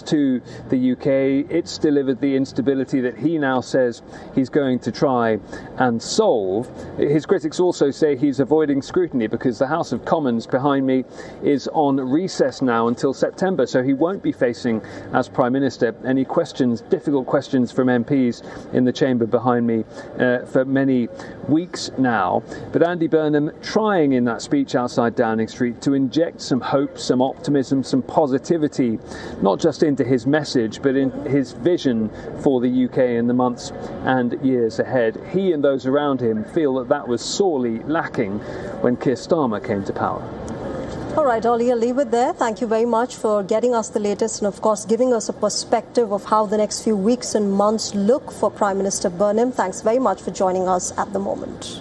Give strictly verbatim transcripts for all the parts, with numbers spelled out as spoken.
to the U K. It's delivered the instability that he now says he's going to try and solve. His critics also say he's avoiding scrutiny because the House of Commons behind me is on recess now until September, so he won't be facing, as Prime Minister, any questions, difficult questions from M Ps in the chamber behind me uh, for many weeks now. But Andy Burnham trying in that speech outside Downing Street to inject some hope, some optimism, some positivity, not just into his message, but in his vision for the U K in the months and years ahead. He and those around him feel that that was sorely lacking when Keir Starmer came to power. All right, Ollie, I'll leave it there. Thank you very much for getting us the latest and, of course, giving us a perspective of how the next few weeks and months look for Prime Minister Burnham. Thanks very much for joining us at the moment.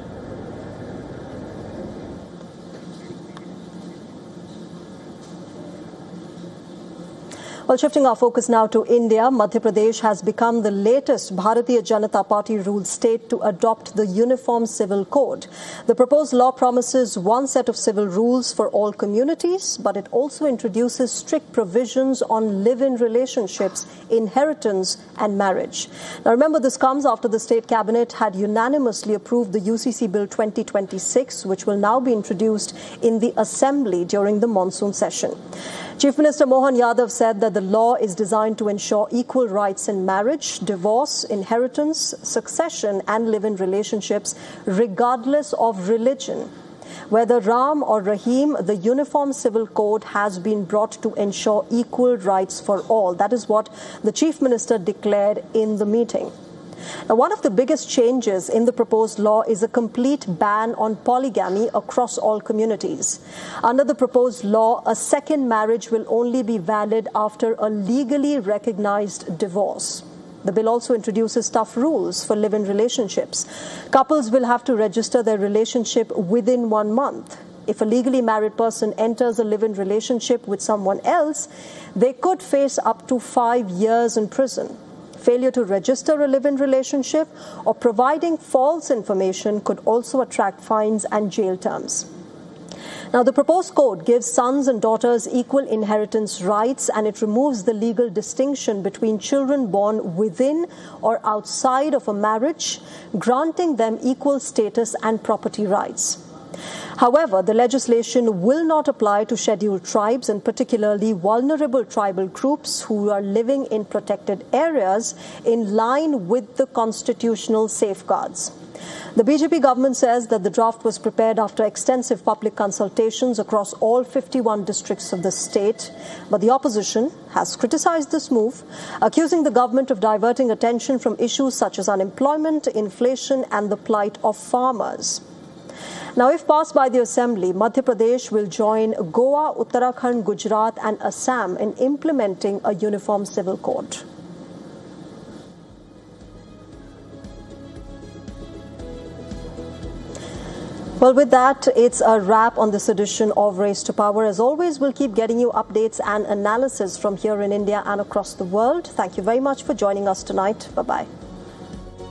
Well, shifting our focus now to India, Madhya Pradesh has become the latest Bharatiya Janata Party-ruled state to adopt the Uniform Civil Code. The proposed law promises one set of civil rules for all communities, but it also introduces strict provisions on live-in relationships, inheritance and marriage. Now, remember, this comes after the state cabinet had unanimously approved the U C C Bill twenty twenty-six, which will now be introduced in the Assembly during the monsoon session. Chief Minister Mohan Yadav said that the law is designed to ensure equal rights in marriage, divorce, inheritance, succession and live-in relationships, regardless of religion. Whether Ram or Rahim, the Uniform Civil Code has been brought to ensure equal rights for all. That is what the Chief Minister declared in the meeting. Now, one of the biggest changes in the proposed law is a complete ban on polygamy across all communities. Under the proposed law, a second marriage will only be valid after a legally recognized divorce. The bill also introduces tough rules for live-in relationships. Couples will have to register their relationship within one month. If a legally married person enters a live-in relationship with someone else, they could face up to five years in prison. Failure to register a live-in relationship or providing false information could also attract fines and jail terms. Now, the proposed code gives sons and daughters equal inheritance rights, and it removes the legal distinction between children born within or outside of a marriage, granting them equal status and property rights. However, the legislation will not apply to scheduled tribes and particularly vulnerable tribal groups who are living in protected areas in line with the constitutional safeguards. The B J P government says that the draft was prepared after extensive public consultations across all fifty-one districts of the state, but the opposition has criticized this move, accusing the government of diverting attention from issues such as unemployment, inflation and the plight of farmers. Now, if passed by the Assembly, Madhya Pradesh will join Goa, Uttarakhand, Gujarat and Assam in implementing a uniform civil code. Well, with that, it's a wrap on this edition of Race to Power. As always, we'll keep getting you updates and analysis from here in India and across the world. Thank you very much for joining us tonight. Bye-bye.